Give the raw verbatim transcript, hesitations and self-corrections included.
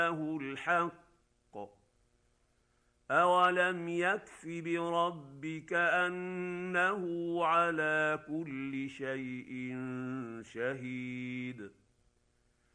الحق أولم يكف بربك أنه على كل شيء شهيد